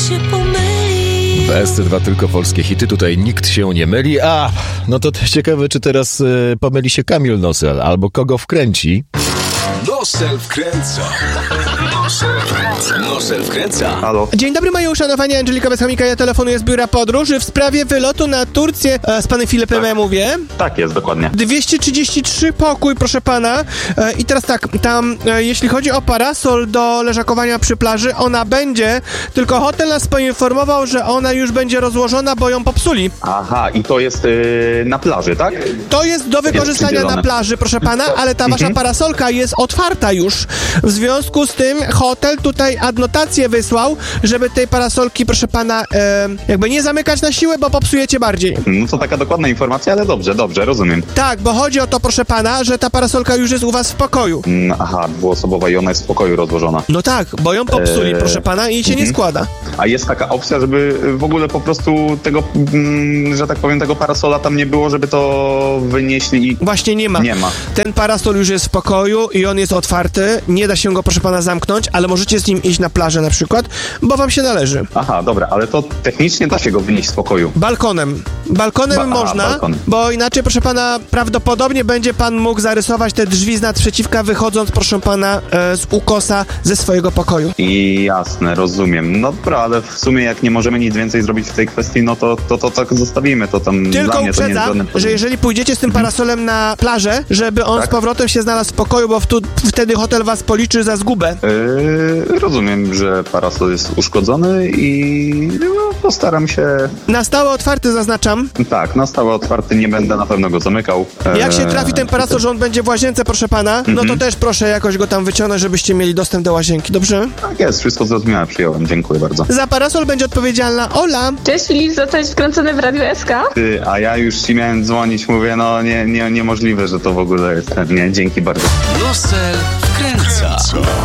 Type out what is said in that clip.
się pomyli. W SC2 tylko polskie hity, tutaj nikt się nie myli. No to ciekawe, czy teraz pomyli się Kamil Nosel, albo kogo wkręci. Nosel wkręca. Nosel wkręca. Halo. Dzień dobry, moje uszanowanie, Angelika Bez-Chomika, ja telefonuję z biura podróży w sprawie wylotu na Turcję. Z panem Filipem ja mówię. Tak jest, dokładnie. 233 pokój, proszę pana. I teraz tak, tam jeśli chodzi o parasol do leżakowania przy plaży, ona będzie, tylko hotel nas poinformował, że ona już będzie rozłożona, bo ją popsuli. Aha, i to jest na plaży, tak? To jest do wykorzystania przydzielone. na plaży, proszę pana, ale ta wasza parasolka jest otwarta już. W związku z tym hotel tutaj adnotację wysłał, żeby tej parasolki, proszę pana, jakby nie zamykać na siłę, bo popsujecie bardziej. No to taka dokładna informacja, ale dobrze, rozumiem. Tak, bo chodzi o to, proszę pana, że ta parasolka już jest u was w pokoju. Aha, dwuosobowa i ona jest w pokoju rozłożona. No tak, bo ją popsuli, proszę pana, i się nie składa. A jest taka opcja, żeby w ogóle po prostu tego, że tak powiem, tego parasola tam nie było, żeby to wynieśli i... Właśnie nie ma. Nie ma. Ten parasol już jest w pokoju i on jest otwarty. Nie da się go, proszę pana, zamknąć, ale możecie z nim iść na plażę na przykład, bo wam się należy. Aha, dobra, ale to technicznie da się go wynieść z pokoju. Balkonem. Balkonem można, balkon. bo inaczej, proszę pana, prawdopodobnie będzie pan mógł zarysować te drzwi z nadprzeciwka, wychodząc, proszę pana, z ukosa ze swojego pokoju. I jasne, rozumiem. No dobra, ale w sumie jak nie możemy nic więcej zrobić w tej kwestii, no to tak zostawimy. To tam Tylko dla mnie to nie jest żaden uprzedzam, problem. że jeżeli pójdziecie z tym parasolem na plażę, żeby on z powrotem się znalazł w pokoju, bo wtedy hotel was policzy za zgubę. Rozumiem, że parasol jest uszkodzony i postaram się... Na stałe otwarty zaznaczam. Tak, na stałe otwarty, nie będę na pewno go zamykał. Jak się trafi ten parasol, że on będzie w łazience, proszę pana, no to też proszę jakoś go tam wyciągnąć, żebyście mieli dostęp do łazienki, dobrze? Tak jest, wszystko zrozumiałem, przyjąłem, dziękuję bardzo. Za parasol będzie odpowiedzialna Ola. Cześć Filip, zostałeś wkręcony w Radio SK? A ja już ci miałem dzwonić, mówię, no niemożliwe, że to w ogóle jest. Nie, dzięki bardzo. Nosel wkręca.